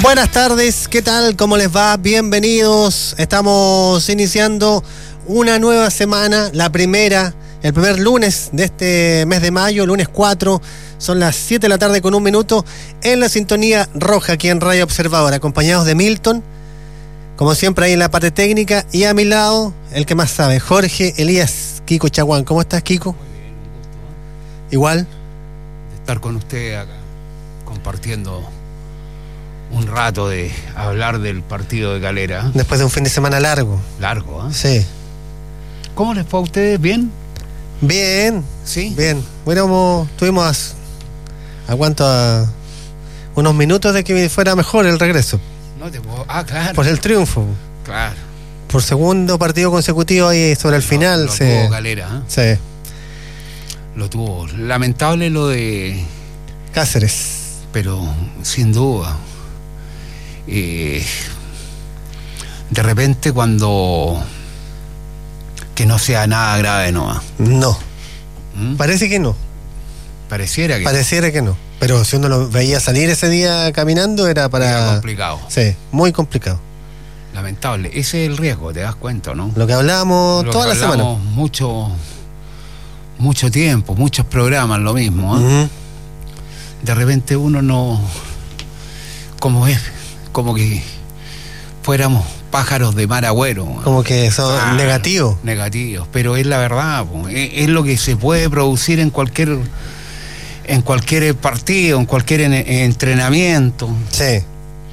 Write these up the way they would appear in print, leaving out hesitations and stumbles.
Buenas tardes, ¿qué tal? ¿Cómo les va? Bienvenidos. Estamos iniciando una nueva semana, el primer lunes de este mes de mayo, lunes 4. Son las 7 de la tarde con 1 minuto en la sintonía roja aquí en Radio Observador, acompañados de Milton, como siempre ahí en la parte técnica, y a mi lado, el que más sabe, Jorge Elías Kiko Chaguán. ¿Cómo estás, Kiko? Muy bien, un gusto, ¿eh? Igual. De estar con usted acá, compartiendo un rato de hablar del partido de Calera. Después de un fin de semana largo. Largo, ¿eh? Sí. ¿Cómo les fue a ustedes? ¿Bien? Bien. ¿Sí? Bien. Bueno, tuvimos a unos minutos de que fuera mejor el regreso. No te puedo... Ah, claro. Por el triunfo. Claro. Por segundo partido consecutivo ahí sobre el final. Lo tuvo Calera, ¿eh? Sí. Lo tuvo. Lamentable lo de Cáceres. Pero sin duda. De repente cuando... Que no sea nada grave, ¿no? No. ¿Mm? Parece que no. Pareciera que no. Pero si uno lo veía salir ese día caminando era complicado. Sí, muy complicado. Lamentable. Ese es el riesgo, te das cuenta, ¿no? Lo que hablábamos toda la semana. Mucho tiempo, muchos programas, lo mismo, ¿eh? Uh-huh. De repente uno no... Como que fuéramos pájaros de mar agüero. Como que son negativos. Negativos, pero es la verdad, es lo que se puede producir en cualquier partido, en cualquier entrenamiento. Sí.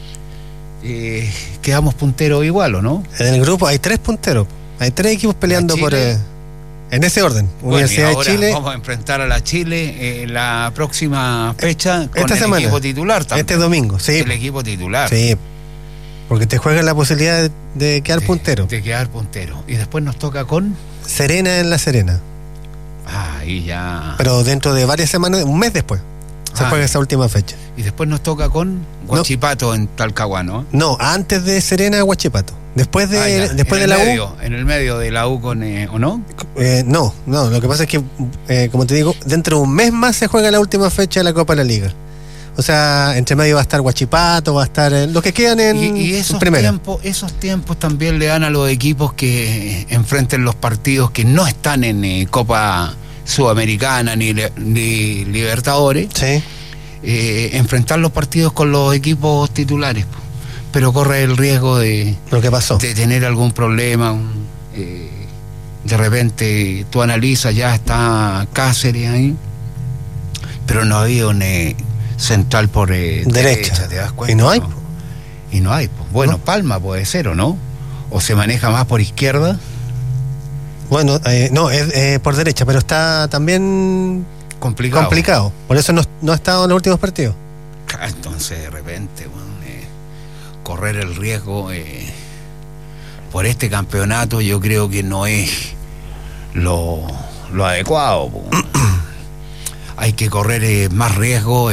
Quedamos punteros igual, ¿o no? En el grupo hay 3 punteros. Hay 3 equipos peleando por... en ese orden. Bueno, Universidad de Chile. Vamos a enfrentar a la Chile la próxima fecha con esta semana, equipo titular también. Este domingo, sí. El equipo titular. Sí. Porque te juegan la posibilidad de quedar puntero. De quedar puntero. Y después nos toca con... Serena en La Serena. Ahí ya... Pero dentro de varias semanas, un mes después, se juega esa última fecha. Y después nos toca con Huachipato en Talcahuano. No, antes de Serena, Huachipato. Después de la U. En el medio de la U con... ¿o no? No, lo que pasa es que, como te digo, dentro de un mes más se juega la última fecha de la Copa de la Liga. O sea, entre medio va a estar Huachipato, va a estar los que quedan en primera. Esos tiempos también le dan a los equipos que enfrenten los partidos que no están en Copa Sudamericana ni Libertadores. Sí. Enfrentar los partidos con los equipos titulares. Pero corre el riesgo de lo que pasó, de tener algún problema. De repente tú analizas, ya está Cáceres ahí, pero no había un central por derecha, ¿te das cuenta? Y no hay. Y no hay. Bueno, ¿no? Palma puede ser, ¿o no? ¿O se maneja más por izquierda? Bueno, no, es por derecha, pero está también complicado. Por eso no ha estado en los últimos partidos. Entonces, de repente, correr el riesgo por este campeonato, yo creo que no es lo adecuado. Hay que correr más riesgo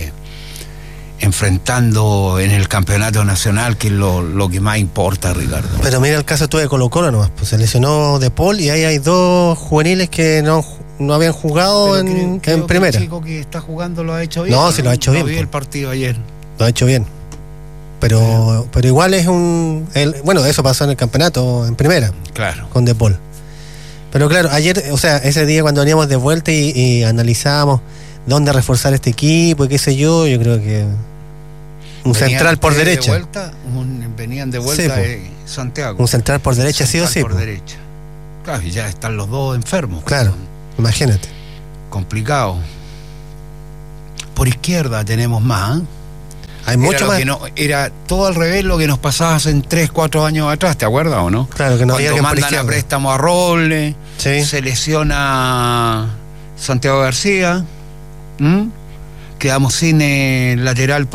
enfrentando en el campeonato nacional, que es lo que más importa, Ricardo. Pero mira el caso de Colo-Colo nomás, pues se lesionó De Paul y ahí hay 2 juveniles que no habían jugado en primera. El chico que está jugando lo ha hecho bien. No, sí lo ha hecho bien. Vi el partido ayer. Lo ha hecho bien. Pero igual es bueno, eso pasó en el campeonato en primera. Claro. Con De Paul. Pero claro, ayer, o sea, ese día cuando veníamos de vuelta y analizábamos dónde reforzar este equipo y qué sé yo creo que un central por derecha. Venían de vuelta de Santiago. Un central por derecha, sí o sí. Por derecha. Claro, y ya están los dos enfermos. Claro, imagínate. Complicado. Por izquierda tenemos más, ¿eh? Hay mucho más. Era todo al revés lo que nos pasaba hace 3-4 años atrás, ¿te acuerdas o no? Claro, que no había cuando mandan a préstamo a Robles, sí. Se lesiona Santiago García, quedamos sin lateral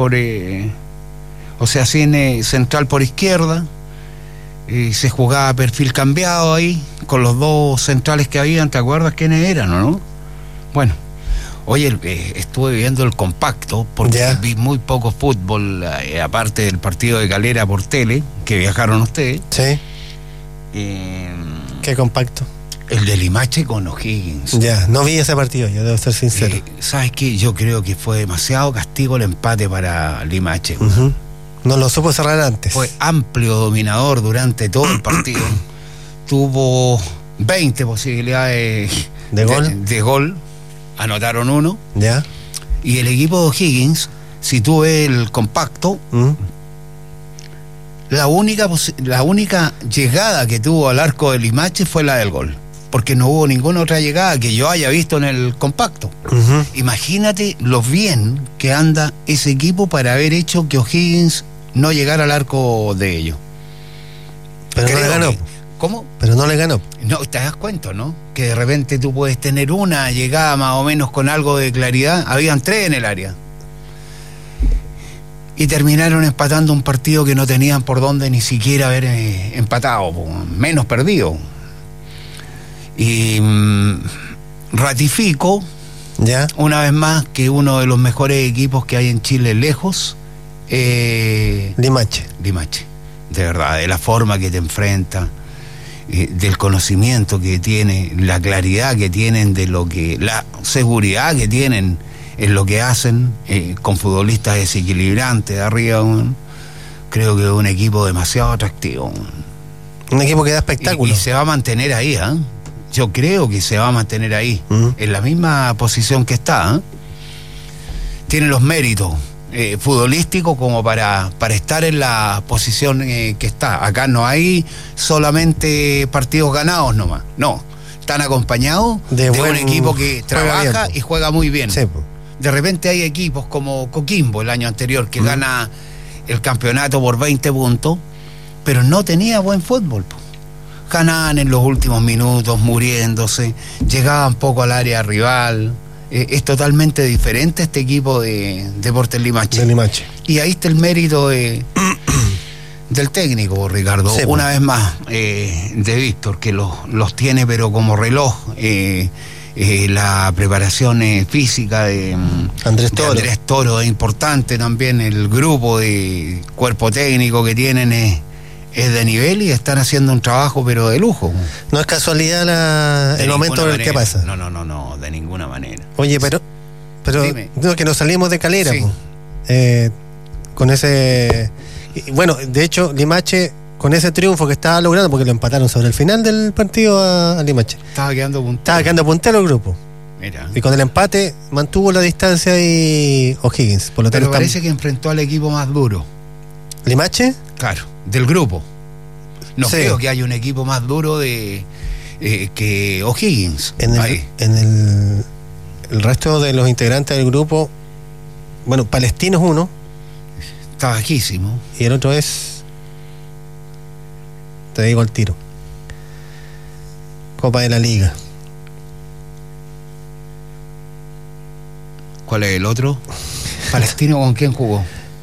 sin central por izquierda, se jugaba perfil cambiado ahí, con los 2 centrales que habían, ¿te acuerdas quiénes eran o no? Bueno. Oye, estuve viendo el compacto porque vi muy poco fútbol, aparte del partido de Calera por tele, que viajaron ustedes. Sí. ¿Qué compacto? El de Limache con O'Higgins. Ya, no vi ese partido, yo debo ser sincero. ¿Sabes qué? Yo creo que fue demasiado castigo el empate para Limache. Uh-huh. No lo supo cerrar antes. Fue amplio dominador durante todo el partido. Tuvo 20 posibilidades de gol. Anotaron 1. Ya. Y el equipo de O'Higgins, si tú ves el compacto, la única llegada que tuvo al arco de Limache fue la del gol. Porque no hubo ninguna otra llegada que yo haya visto en el compacto. Imagínate lo bien que anda ese equipo para haber hecho que O'Higgins no llegara al arco de ellos. Pero no le ganó. ¿Cómo? Pero no le ganó. No, te das cuenta, ¿no? Que de repente tú puedes tener una llegada más o menos con algo de claridad. Habían 3 en el área. Y terminaron empatando un partido que no tenían por dónde ni siquiera haber empatado, menos perdido. Y ratifico una vez más que uno de los mejores equipos que hay en Chile lejos, Limache. De verdad, de la forma que te enfrenta, del conocimiento que tiene, la claridad que tienen de lo que, la seguridad que tienen en lo que hacen, con futbolistas desequilibrantes de arriba. Creo que es un equipo demasiado atractivo. Un equipo que da espectáculo. Y se va a mantener ahí, Yo creo que se va a mantener ahí, en la misma posición que está. Tiene los méritos futbolísticos como para estar en la posición que está. Acá no hay solamente partidos ganados nomás, no. Están acompañados de un equipo que trabaja y juega muy bien. Sí. De repente hay equipos como Coquimbo el año anterior que gana el campeonato por 20 puntos, pero no tenía buen fútbol. Ganaban en los últimos minutos, muriéndose, llegaban poco al área rival. Es totalmente diferente este equipo de Deportes Limache. Y ahí está el mérito del técnico, Ricardo. Sí, una vez más, de Víctor, que los tiene pero como reloj. La preparación física de Andrés Toro es importante también. El grupo de cuerpo técnico que tienen es de nivel y están haciendo un trabajo pero de lujo. No es casualidad el momento en el que pasa. No, de ninguna manera. Oye, pero no, que nos salimos de Calera, sí. Con ese, bueno, de hecho Limache, con ese triunfo que estaba logrando, porque lo empataron sobre el final del partido a Limache, estaba quedando puntero el grupo. Mira. Y con el empate mantuvo la distancia y O'Higgins. Por lo tanto, pero parece que enfrentó al equipo más duro. ¿Limache? Claro, del grupo. No creo que haya un equipo más duro que O'Higgins. En el resto de los integrantes del grupo, bueno, Palestino es uno. Está bajísimo. Y el otro es, te digo al tiro, Copa de la Liga. ¿Cuál es el otro? ¿Palestino con quién jugó?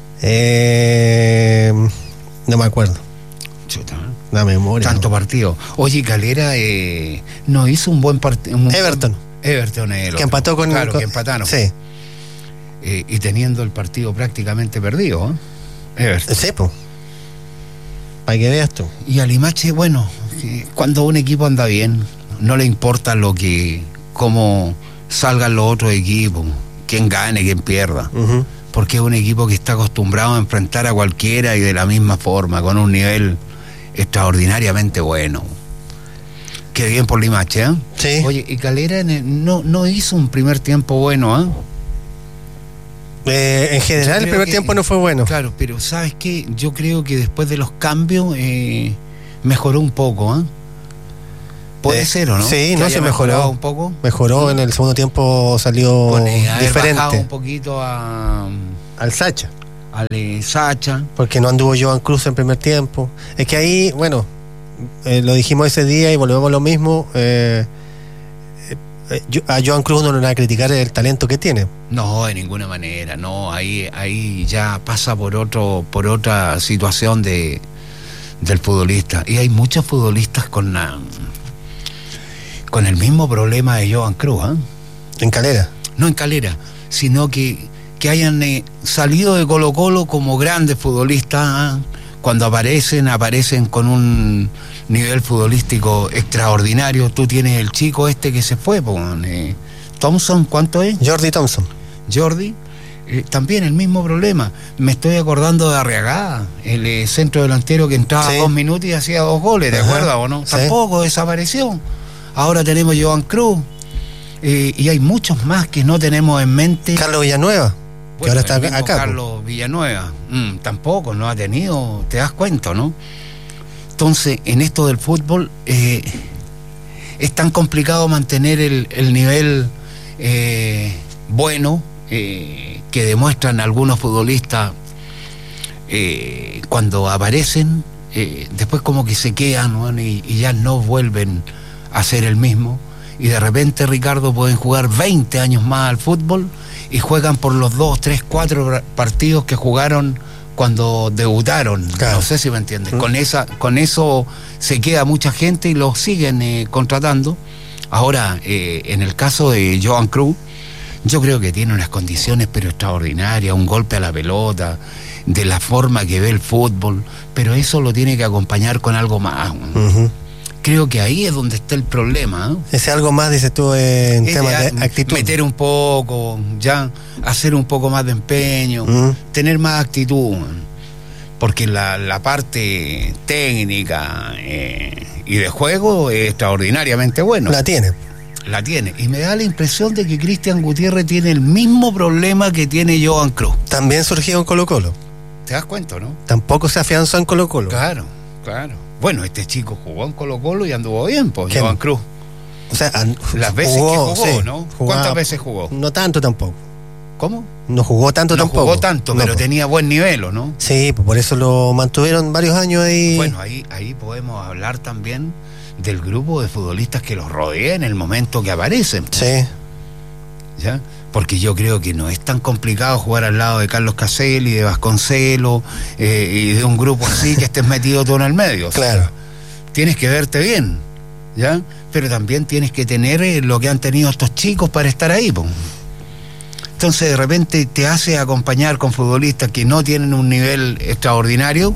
No me acuerdo. Chuta. La memoria. Tanto partido. Oye, Calera no hizo un buen partido. Everton es el que otro. Empató con... Claro, que empataron. Sí. Y teniendo el partido prácticamente perdido, Everton. Sí, pues. Para que veas tú. Y a Limache, bueno, cuando un equipo anda bien, no le importa cómo salgan los otros equipos, quién gane, quién pierda. Porque es un equipo que está acostumbrado a enfrentar a cualquiera y de la misma forma, con un nivel extraordinariamente bueno. Qué bien por Limache, Sí. Oye, y Calera no hizo un primer tiempo bueno, En general el primer tiempo no fue bueno. Claro, pero ¿sabes qué? Yo creo que después de los cambios mejoró un poco, Puede ser, ¿o no? Sí, no se mejoró un poco. Mejoró en el segundo tiempo, salió diferente. Bajado un poquito al Sacha. Al Sacha. Porque no anduvo Joan Cruz en primer tiempo. Es que ahí, bueno, lo dijimos ese día y volvemos a lo mismo. A Joan Cruz no le van a criticar el talento que tiene. No, de ninguna manera. No, ahí ya pasa por otra situación del futbolista. Y hay muchos futbolistas con el mismo problema de Joan Cruz, ¿En Calera? No en Calera, sino que hayan salido de Colo-Colo como grandes futbolistas. Cuando aparecen con un nivel futbolístico extraordinario. Tú tienes el chico que se fue, Thompson, ¿cuánto es? Jordi Thompson. Jordi, también el mismo problema. Me estoy acordando de Arriagada, el centro delantero que entraba 2 minutos y hacía 2 goles, ¿te acuerdas o no? Sí. Tampoco desapareció. Ahora tenemos Joan Cruz, y hay muchos más que no tenemos en mente. Carlos Villanueva, que ahora está acá. Carlos Villanueva, tampoco, no ha tenido, te das cuenta, ¿no? Entonces, en esto del fútbol, es tan complicado mantener el nivel bueno que demuestran algunos futbolistas cuando aparecen, después como que se quedan, ¿no? y ya no vuelven a ser el mismo, y de repente, Ricardo, pueden jugar 20 años más al fútbol y juegan por los 2, 3, 4 partidos que jugaron cuando debutaron. Claro. No sé si me entiendes. Con eso se queda mucha gente y los siguen contratando. Ahora, en el caso de Joan Cruz, yo creo que tiene unas condiciones pero extraordinarias, un golpe a la pelota, de la forma que ve el fútbol, pero eso lo tiene que acompañar con algo más. Creo que ahí es donde está el problema, ¿no? Ese algo más, dices tú, en temas de actitud. Meter un poco, ya, hacer un poco más de empeño, tener más actitud, porque la parte técnica y de juego es extraordinariamente bueno. La tiene. Y me da la impresión de que Cristian Gutiérrez tiene el mismo problema que tiene Joan Cruz. También surgió en Colo-Colo. ¿Te das cuenta, no? Tampoco se afianzó en Colo-Colo. Claro. Bueno, este chico jugó en Colo-Colo y anduvo bien, pues, Joan Cruz. O sea, las veces que jugó, ¿no? ¿Cuántas veces jugó? No tanto tampoco. ¿Cómo? No jugó tanto tampoco. No jugó tanto, pero tenía buen nivel, ¿o no? Sí, pues por eso lo mantuvieron varios años ahí. Bueno, ahí podemos hablar también del grupo de futbolistas que los rodea en el momento que aparecen. Sí. ¿Ya? Porque yo creo que no es tan complicado jugar al lado de Carlos Caselli, de Vasconcelos, y de un grupo así que estés metido todo en el medio. Claro. O sea, tienes que verte bien, ¿ya? Pero también tienes que tener lo que han tenido estos chicos para estar ahí, po. Entonces, de repente te hace acompañar con futbolistas que no tienen un nivel extraordinario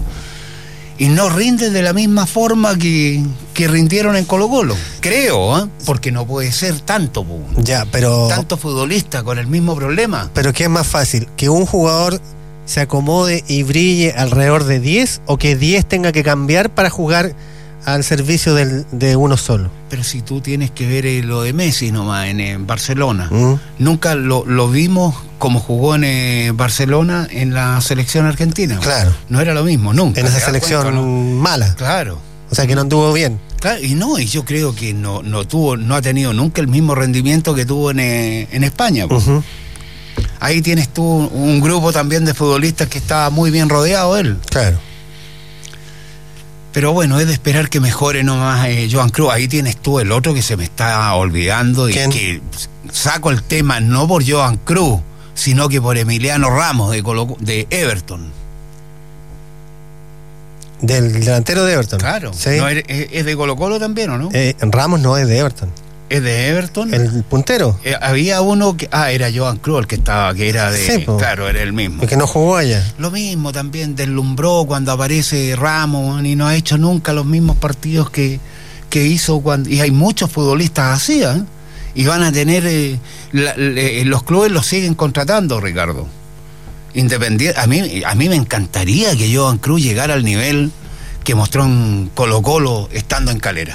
y no rinden de la misma forma que rindieron en Colo-Colo. Creo, porque no puede ser tanto, po. Ya, pero tanto futbolista con el mismo problema. Pero ¿qué es más fácil? ¿Que un jugador se acomode y brille alrededor de 10 o que 10 tenga que cambiar para jugar al servicio de uno solo? Pero si tú tienes que ver lo de Messi nomás en Barcelona, nunca lo vimos como jugó en Barcelona en la selección argentina. Claro. No era lo mismo, nunca. En esa selección cuenta, ¿no? Mala. Claro. O sea que no anduvo bien. Claro, y yo creo que no ha tenido nunca el mismo rendimiento que tuvo en España. Ahí tienes tú un grupo también de futbolistas que estaba muy bien rodeado él. Claro. Pero bueno, es de esperar que mejore nomás Joan Cruz. Ahí tienes tú el otro que se me está olvidando. ¿Quién? Y que saco el tema no por Joan Cruz, sino que por Emiliano Ramos de Everton. Del delantero de Everton. Claro. Sí. ¿No es de Colo-Colo también, o no? Ramos no es de Everton. ¿Es de Everton? ¿El puntero? Había uno que... era Joan Cruz el que estaba, que era de... Sí, claro, era el mismo. El que no jugó allá. Lo mismo también, deslumbró cuando aparece Ramos, y no ha hecho nunca los mismos partidos que hizo cuando... Y hay muchos futbolistas así, y van a tener... los clubes los siguen contratando, Ricardo. Independiente. A mí me encantaría que Joan Cruz llegara al nivel que mostró en Colo-Colo estando en Calera.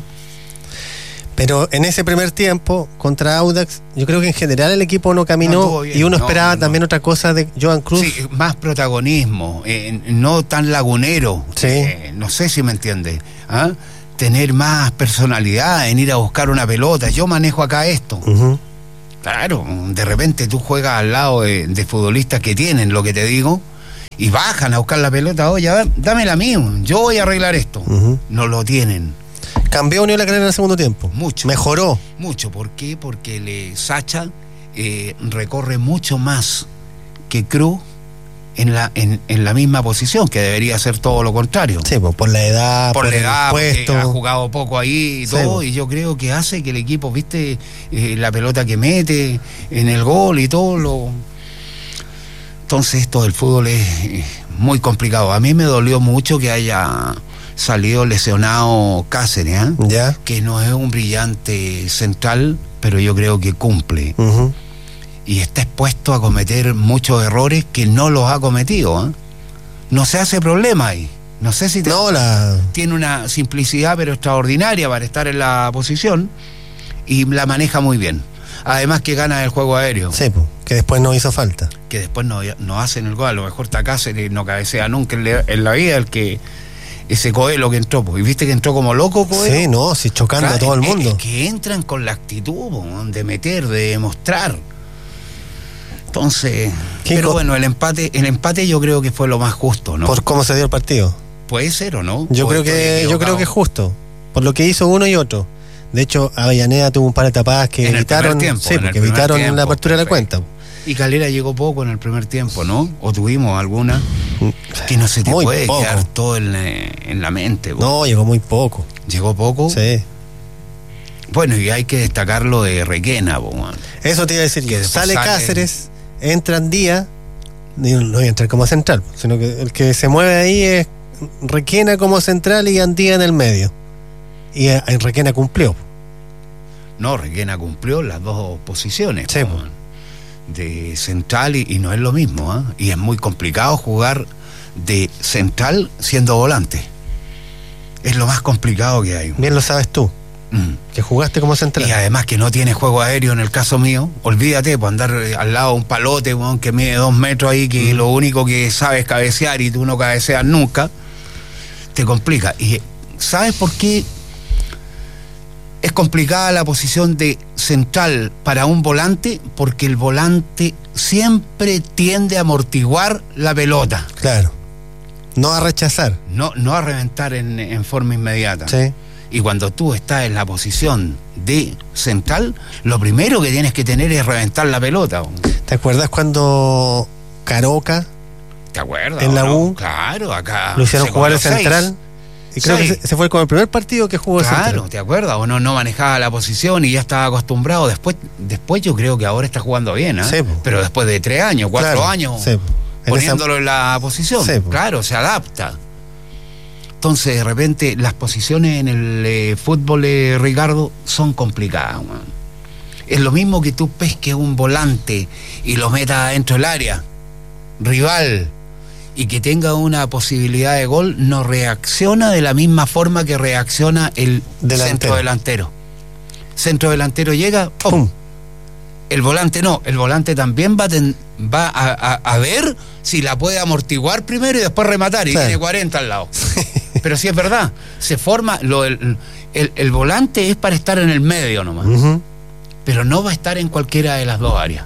Pero en ese primer tiempo contra Audax, yo creo que en general el equipo no caminó y uno esperaba también otra cosa de Joan Cruz. Sí, más protagonismo, no tan lagunero. Sí. No sé si me entiende. Tener más personalidad en ir a buscar una pelota. Yo manejo acá esto. Claro, de repente tú juegas al lado de futbolistas que tienen lo que te digo y bajan a buscar la pelota. Oye, a ver, dámela a mí, yo voy a arreglar esto. No lo tienen. Cambió Unión La Calera en el segundo tiempo. Mucho. Mejoró. Mucho. ¿Por qué? Porque Sacha recorre mucho más que Cruz en la misma posición, que debería ser todo lo contrario. Sí, pues por la edad, por la edad, puesto. Ha jugado poco ahí y todo, y yo creo que hace que el equipo, viste, la pelota que mete en el gol y todo Entonces esto del fútbol es muy complicado. A mí me dolió mucho que haya salió lesionado Cáceres, Ya. Que no es un brillante central, pero yo creo que cumple. y está expuesto a cometer muchos errores que no los ha cometido, ¿eh? No se hace problema ahí. No sé si tiene una simplicidad pero extraordinaria para estar en la posición y la maneja muy bien. Además que gana el juego aéreo. Sí, que después no hizo falta. Que después no hacen el gol. A lo mejor está Cáceres, no cabecea nunca en la vida ese Coelho que entró. Y viste que entró como loco, Coelho. Sí, no, sí, chocando a todo el mundo. Es que entran con la actitud de meter, de demostrar. Entonces, pero bueno, el empate yo creo que fue lo más justo, ¿no? Por cómo se dio el partido. Puede ser o no. Yo creo que es justo. Por lo que hizo uno y otro. De hecho, Avellaneda tuvo un par de tapadas que evitaron la apertura de la cuenta. Y Calera llegó poco en el primer tiempo, ¿no? ¿O tuvimos alguna? Que no se te muy puede poco. quedar todo en la mente. No, llegó muy poco. ¿Llegó poco? Sí. Bueno, y hay que destacar lo de Requena, Eso te iba a decir yo. Sale Cáceres, entra Andía, no voy a entrar como central, sino que el que se mueve ahí es Requena como central y Andía en el medio. Y Requena cumplió. No, Requena cumplió las dos posiciones. Sí, de central y no es lo mismo, ¿eh? Y es muy complicado jugar de central siendo volante. Es lo más complicado que hay. Bien lo sabes tú, que jugaste como central. Y además que no tiene juego aéreo en el caso mío. Olvídate, pues andar al lado de un palote que mide 2 metros ahí, que lo único que sabe es cabecear y tú no cabeceas nunca, te complica. ¿Y sabes por qué es complicada la posición de central para un volante? Porque el volante siempre tiende a amortiguar la pelota. Claro. No a rechazar. No a reventar en forma inmediata. Sí. Y cuando tú estás en la posición de central, lo primero que tienes que tener es reventar la pelota. ¿Te acuerdas cuando Caroca? ¿Te acuerdas? En la U. Claro, acá. Lo hicieron jugar de central. Y creo que se fue como el primer partido que jugó central. Claro, ¿te acuerdas? O no manejaba la posición y ya estaba acostumbrado. Después yo creo que ahora está jugando bien, ¿eh? Sí, pero después de 3 años, 4 años, sí, poniéndolo en la posición. Sí, claro, se adapta. Entonces, de repente, las posiciones en el fútbol, Ricardo, son complicadas, man. Es lo mismo que tú pesques un volante y lo metas dentro del área rival y que tenga una posibilidad de gol, no reacciona de la misma forma que reacciona el centro delantero. Centro delantero llega, ¡pum! El volante no, el volante también va a ver si la puede amortiguar primero y después rematar, y tiene 40 al lado. Pero sí es verdad, se forma, el volante es para estar en el medio nomás, pero no va a estar en cualquiera de las dos áreas.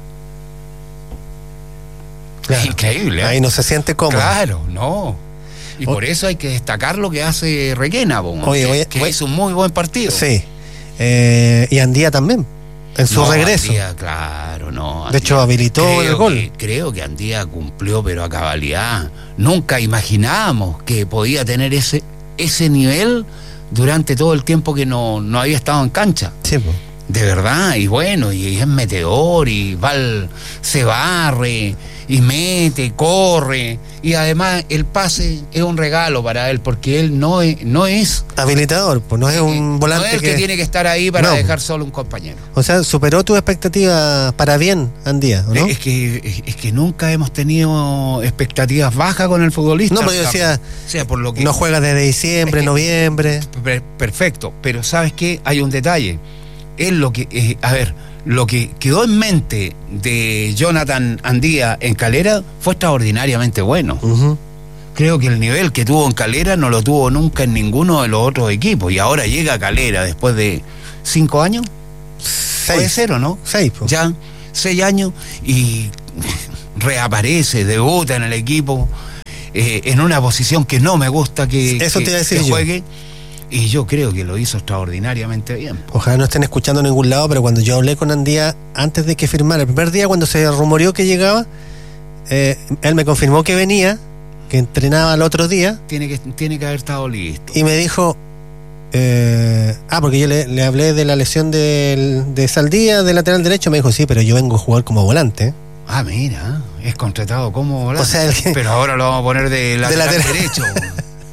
Claro. Es increíble, ¿eh? Ahí no se siente cómodo. Claro, no. Y por eso hay que destacar lo que hace Requena, que hizo un muy buen partido. Sí. Y Andía también, en su regreso. Andía, claro, no. Andía, de hecho, habilitó el gol. Creo que Andía cumplió, pero a cabalidad. Nunca imaginábamos que podía tener ese nivel durante todo el tiempo que no había estado en cancha. Sí, pues. De verdad, y bueno, y es metedor, y se barre, y mete, corre, y además el pase es un regalo para él, porque él no es habilitador, pues no es un volante. No es el que tiene que estar ahí para dejar solo un compañero. O sea, superó tu expectativa para bien, Andía, ¿no? Es que nunca hemos tenido expectativas bajas con el futbolista. No, pero yo decía, o sea, por lo que no juega desde diciembre, noviembre. Perfecto, pero ¿sabes qué? Hay un detalle. Es lo que, lo que quedó en mente de Jonathan Andía en Calera fue extraordinariamente bueno. Creo que el nivel que tuvo en Calera no lo tuvo nunca en ninguno de los otros equipos, y ahora llega a Calera después de 5 años. 6. Puede ser, ¿o no? 6. Ya, 6 años, y reaparece, debuta en el equipo, en una posición que no me gusta que juegue. Y yo creo que lo hizo extraordinariamente bien. Ojalá no estén escuchando en ningún lado, pero cuando yo hablé con Andía antes de que firmara, el primer día cuando se rumoreó que llegaba, él me confirmó que venía, que entrenaba el otro día. Tiene que haber estado listo. Y me dijo, porque yo le hablé de la lesión de Saldía, de lateral derecho, me dijo, sí, pero yo vengo a jugar como volante. Ah, mira, es contratado como volante. O sea, pero ahora lo vamos a poner de lateral derecho.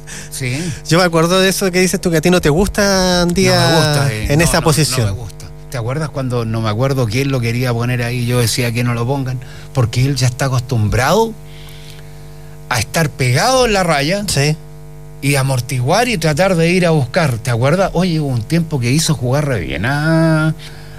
Sí. Yo me acuerdo de eso que dices tú, que a ti no te gusta Andía en esa posición. No me gusta. ¿Te acuerdas cuando no me acuerdo quién lo quería poner ahí? Yo decía que no lo pongan, porque él ya está acostumbrado a estar pegado en la raya. Sí. Y amortiguar y tratar de ir a buscar. ¿Te acuerdas? Oye, hubo un tiempo que hizo jugar re bien al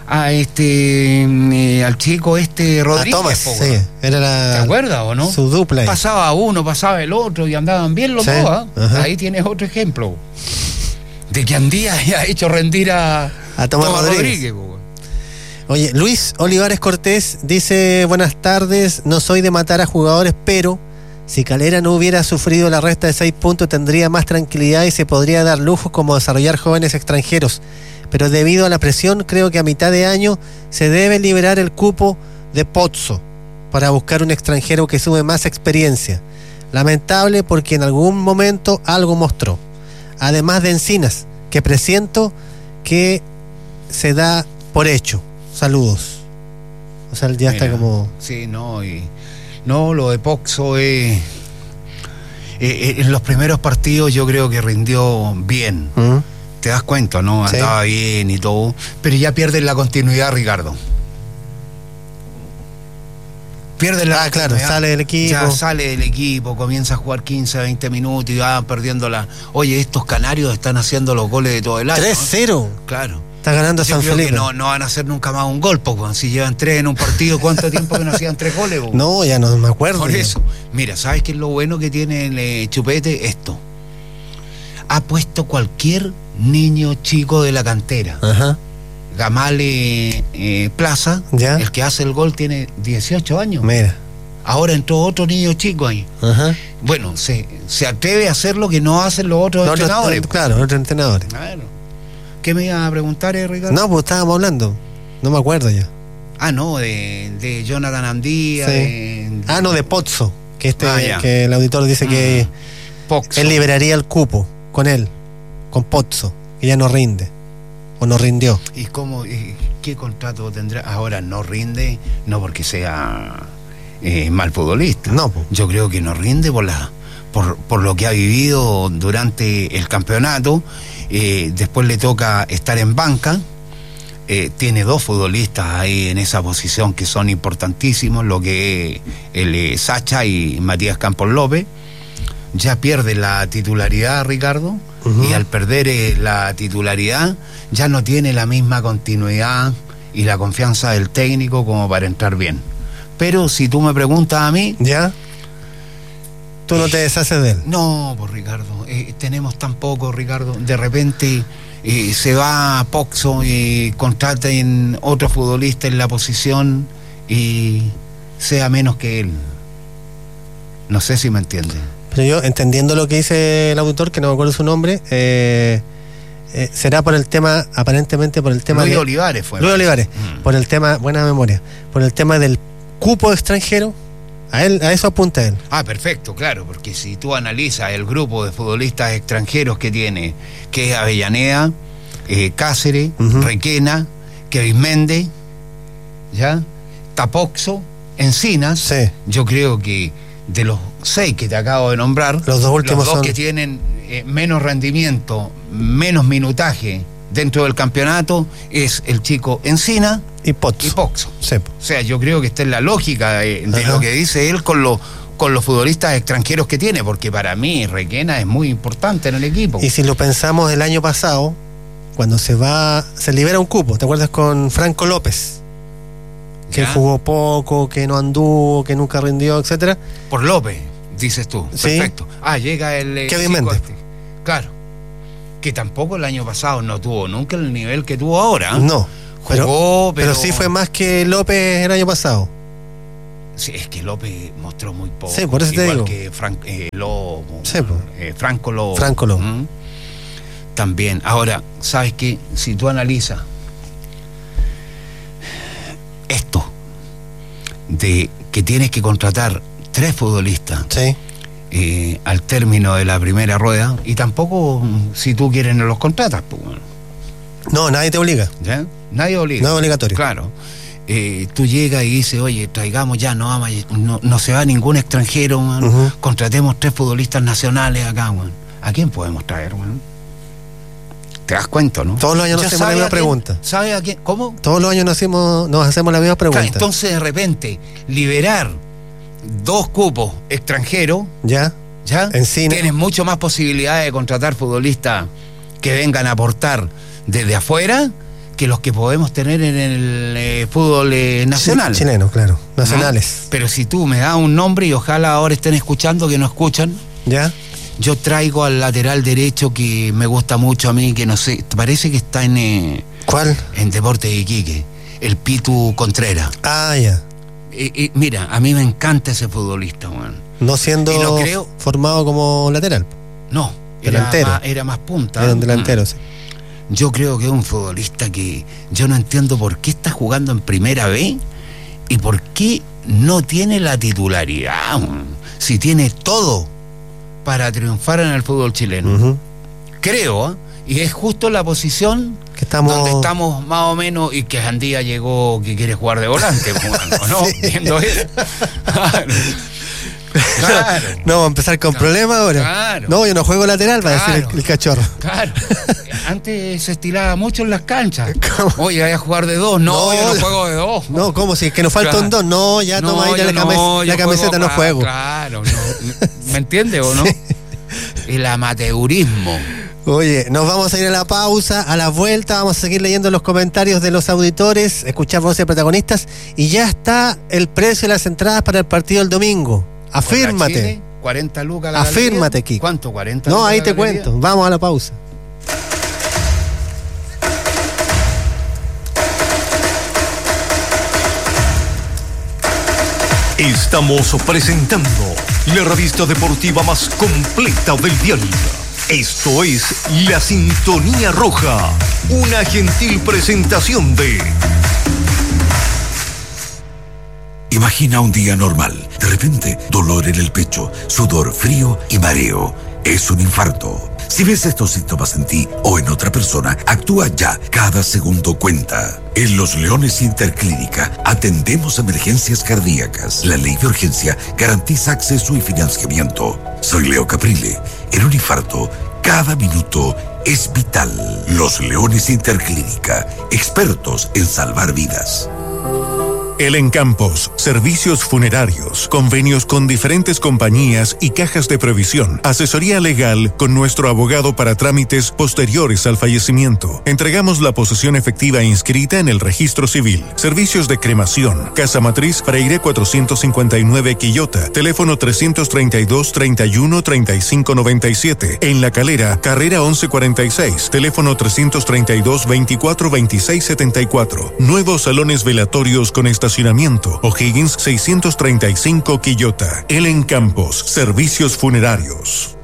chico Rodríguez. A Tomás, sí. Era ¿Te acuerdas o no? Su dupla ahí. Pasaba uno, pasaba el otro y andaban bien los dos. Ahí tienes otro ejemplo de que Andía ha hecho rendir a Tomás Rodríguez. Oye, Luis Olivares Cortés dice: buenas tardes, no soy de matar a jugadores, pero si Calera no hubiera sufrido la resta de 6 puntos, tendría más tranquilidad y se podría dar lujos como desarrollar jóvenes extranjeros. Pero debido a la presión, creo que a mitad de año se debe liberar el cupo de Pozzo para buscar un extranjero que sume más experiencia. Lamentable porque en algún momento algo mostró. Además de Encinas, que presiento que se da por hecho. Saludos. O sea, ya está como... Sí, no, lo de Pozzo en los primeros partidos yo creo que rindió bien. Te das cuenta, ¿no? Andaba bien y todo, pero ya pierden la continuidad, Ricardo. Pierden la continuidad. Claro, sale del equipo. Ya sale del equipo, comienza a jugar 15, 20 minutos y va perdiendo la... Oye, estos canarios están haciendo los goles de todo el año. 3-0. ¿no? Claro. Está ganando San Felipe. Que no van a hacer nunca más un gol, porque si llevan 3 en un partido, ¿cuánto tiempo que no hacían 3 goles? Po? No, ya no me acuerdo. Por eso, mira, ¿sabes qué es lo bueno que tiene el Chupete? Esto. Ha puesto cualquier niño chico de la cantera. Gamale Plaza, ¿ya? El que hace el gol tiene 18 años. Mira. Ahora entró otro niño chico ahí. Bueno, se atreve a hacer lo que no hacen los otros entrenadores. Claro, otros entrenadores. Claro. ¿Qué me iba a preguntar, Ricardo? No, pues estábamos hablando. No me acuerdo ya. No, de Jonathan Andía. Sí. No, de Pozzo. Que que el auditor dice que él liberaría el cupo con él, con Pozzo, que ya no rinde. O no rindió. ¿Y qué contrato tendrá? Ahora no rinde, no porque sea mal futbolista. No, pues. Yo creo que no rinde por lo que ha vivido durante el campeonato. Después le toca estar en banca. Tiene 2 futbolistas ahí en esa posición que son importantísimos, lo que es el Sacha y Matías Campos López. Ya pierde la titularidad, Ricardo, y al perder la titularidad ya no tiene la misma continuidad y la confianza del técnico como para entrar bien. Pero si tú me preguntas a mí... ¿Ya? ¿Tú no te deshaces de él? No, pues Ricardo, tenemos tan poco, Ricardo. De repente se va a Pozzo y contrata en otro futbolista en la posición y sea menos que él. No sé si me entiende. Pero yo, entendiendo lo que dice el autor, que no me acuerdo su nombre, será por el tema, aparentemente por el tema Luis Olivares fue. Luis Olivares, por el tema, buena memoria, por el tema del cupo extranjero. A eso apunta él. Perfecto, claro, porque si tú analizas el grupo de futbolistas extranjeros que tiene, que es Avellaneda, Cáceres, Requena, Kevin Méndez, ¿ya? Pozzo, Encinas, sí. Yo creo que de los 6 que te acabo de nombrar, los dos últimos son que tienen menos rendimiento, menos minutaje dentro del campeonato, es el chico Encinas y Pozzo. Sí. O sea, yo creo que esta es la lógica de lo que dice él con los futbolistas extranjeros que tiene, porque para mí Requena es muy importante en el equipo. Y si lo pensamos el año pasado, cuando se libera un cupo, ¿te acuerdas con Franco López? Que jugó poco, que no anduvo, que nunca rindió, etcétera. Por López, dices tú. Sí. Perfecto. Llega el Kevin Méndez. Claro. Que tampoco el año pasado no tuvo nunca el nivel que tuvo ahora. No. Jugó, pero sí fue más que López el año pasado. Sí, es que López mostró muy poco. Sí, por eso te digo. Que Franco Lobo. También. Ahora, ¿sabes qué? Si tú analizas esto de que tienes que contratar 3 futbolistas al término de la primera rueda, y tampoco si tú quieres no los contratas, pues. No, nadie te obliga. ¿Ya? Nadie obliga. No es obligatorio. Claro. Tú llegas y dices, oye, traigamos ya, no se va ningún extranjero, man. Contratemos 3 futbolistas nacionales acá, man. ¿A quién podemos traer, man? ¿Te das cuenta, no? Todos los años nos hacemos la misma pregunta. ¿Sabe a quién? ¿Cómo? Todos los años nos hacemos la misma pregunta. Entonces, de repente, liberar 2 cupos extranjeros, ¿ya? Tienes mucho más posibilidades de contratar futbolistas que vengan a aportar desde afuera que los que podemos tener en el fútbol nacional. Chileno, claro, nacionales. ¿No? Pero si tú me das un nombre, y ojalá ahora estén escuchando, que no escuchan, ¿ya? Yo traigo al lateral derecho que me gusta mucho a mí, que no sé, parece que está en... ¿Cuál? En Deportes de Iquique, el Pitu Contreras. Ah, ya. Mira, a mí me encanta ese futbolista, man. No siendo formado como lateral. No, delantero. Era más punta. Era un delantero, sí. Yo creo que es un futbolista que yo no entiendo por qué está jugando en primera B y por qué no tiene la titularidad, man. Si tiene todo para triunfar en el fútbol chileno. Creo, y es justo la posición que donde estamos más o menos, y que Jandía llegó que quiere jugar de volante, ¿no? Sí. Viendo eso. Claro. No, vamos a empezar con problemas ahora. Claro. No, yo no juego lateral, va a decir el cachorro. Claro. Antes se estiraba mucho en las canchas. ¿Cómo? Oye, voy a jugar de 2. No, yo no juego de 2. No, ¿cómo? Si es que nos falta un 2. No, ya toma ahí la camiseta, no juego. Claro, ¿me entiendes o no? Sí. El amateurismo. Oye, nos vamos a ir a la pausa, a la vuelta vamos a seguir leyendo los comentarios de los auditores, escuchar voces de protagonistas, y ya está el precio de las entradas para el partido del domingo. Afírmate. Chile, 40 lucas la Afírmate, galería. Kiko. ¿Cuánto? 40 No, lucas ahí la te galería. cuento. Vamos a la pausa. Estamos presentando la revista deportiva más completa del diario. Esto es La Sintonía Roja, una gentil presentación de... Imagina un día normal. De repente, dolor en el pecho, sudor frío y mareo. Es un infarto. Si ves estos síntomas en ti o en otra persona, actúa ya. Cada segundo cuenta. En Los Leones Interclínica atendemos emergencias cardíacas. La ley de urgencia garantiza acceso y financiamiento. Soy Leo Caprile. En un infarto, cada minuto es vital. Los Leones Interclínica, expertos en salvar vidas. El Encampos, servicios funerarios, convenios con diferentes compañías y cajas de previsión, asesoría legal con nuestro abogado para trámites posteriores al fallecimiento. Entregamos la posesión efectiva inscrita en el registro civil. Servicios de cremación, Casa Matriz Freire 459 Quillota, teléfono 332-31-3597. En La Calera, carrera 1146, teléfono 332-24-2674. Nuevos salones velatorios con estacionamiento, O'Higgins 635 Quillota. El Encampos, servicios funerarios.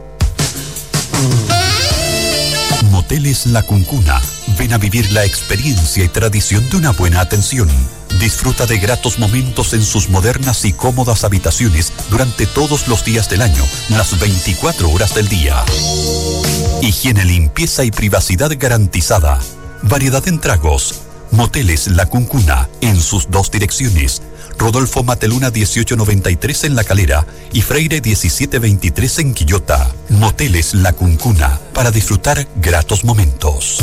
Moteles La Cuncuna. Ven a vivir la experiencia y tradición de una buena atención. Disfruta de gratos momentos en sus modernas y cómodas habitaciones durante todos los días del año, las 24 horas del día. Higiene, limpieza y privacidad garantizada. Variedad en tragos. Moteles La Cuncuna, en sus 2 direcciones. Rodolfo Mateluna 1893 en La Calera y Freire 1723 en Quillota. Moteles La Cuncuna, para disfrutar gratos momentos.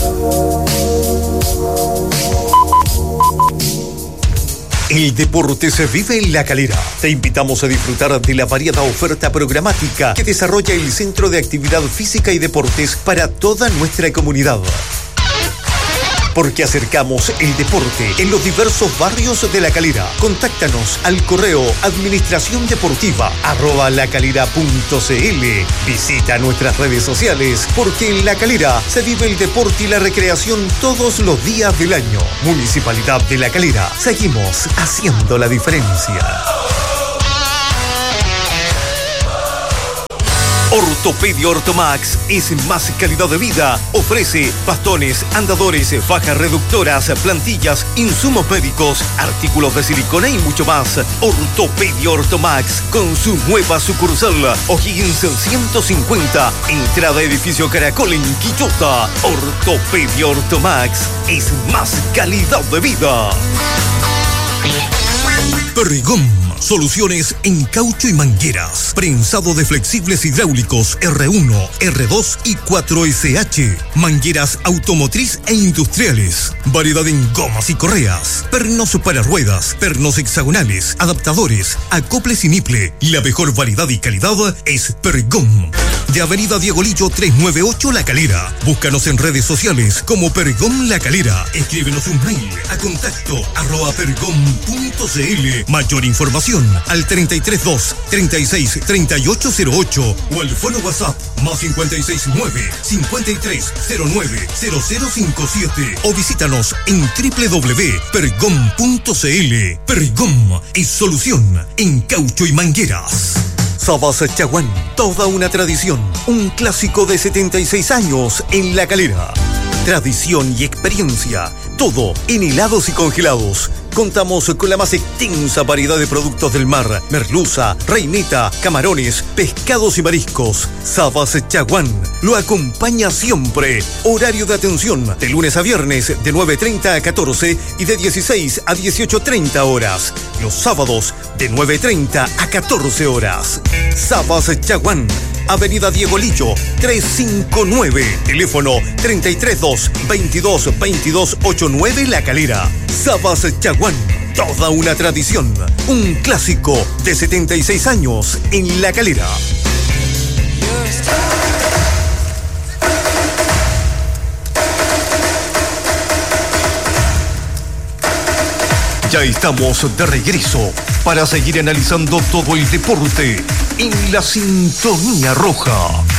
El deporte se vive en La Calera. Te invitamos a disfrutar de la variada oferta programática que desarrolla el Centro de Actividad Física y Deportes para toda nuestra comunidad. Porque acercamos el deporte en los diversos barrios de La Calera. Contáctanos al correo administraciondeportiva@lacalera.cl. Visita nuestras redes sociales, porque en La Calera se vive el deporte y la recreación todos los días del año. Municipalidad de La Calera. Seguimos haciendo la diferencia. Ortopedia Ortomax es más calidad de vida. Ofrece bastones, andadores, fajas reductoras, plantillas, insumos médicos, artículos de silicona y mucho más. Ortopedia Ortomax, con su nueva sucursal O'Higgins 150, entrada edificio Caracol en Quillota. Ortopedia Ortomax es más calidad de vida. Perdigón, Soluciones en caucho y mangueras. Prensado de flexibles hidráulicos R1, R2 y 4SH. Mangueras automotriz e industriales. Variedad en gomas y correas. Pernos para ruedas. Pernos hexagonales. Adaptadores. Acoples y niple. La mejor variedad y calidad es Pergom. De Avenida Diego Lillo 398 La Calera. Búscanos en redes sociales como Pergom La Calera. Escríbenos un mail a contacto@pergom.cl. Mayor información al 332 36 3808 o al fono WhatsApp más 569 5309 0057 o visítanos en www.pergom.cl. Pergom es solución en caucho y mangueras. Sabas Chaguán, toda una tradición, un clásico de 76 años en La Calera. Tradición y experiencia, todo en helados y congelados. Contamos con la más extensa variedad de productos del mar: merluza, reineta, camarones, pescados y mariscos. Sabas Chaguán lo acompaña siempre. Horario de atención de lunes a viernes de 9:30 a 14 y de 16 a 18:30 horas. Los sábados de 9:30 a 14 horas. Sabas Chaguán, Avenida Diego Lillo 359, teléfono 332 22 22 89 La Calera. Sabas Chaguán, toda una tradición, un clásico de 76 años en La Calera. Ya estamos de regreso para seguir analizando todo el deporte en la Sintonía Roja.